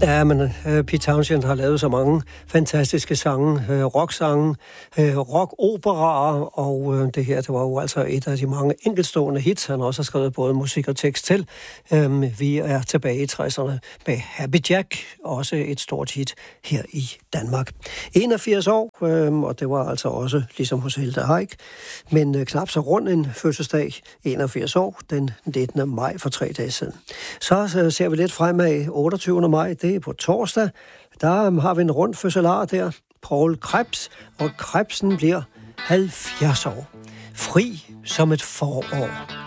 Ja, men Pete Townshend har lavet så mange fantastiske sange, rocksange, rockoperaer, og det her, det var jo altså et af de mange enkeltstående hits, han også har skrevet både musik og tekst til. Vi er tilbage i 60'erne med Happy Jack, også et stort hit her i Danmark. 81 år, og det var altså også ligesom hos Hilde Heick, men knap så rund en fødselsdag, 81 år, den 19. maj for 3 dage siden. Så ser vi lidt fremad, 28. maj, det er på torsdag. Der har vi en rund fødselar der, Poul Krebs, og Krebsen bliver 70 år. Fri som et forår.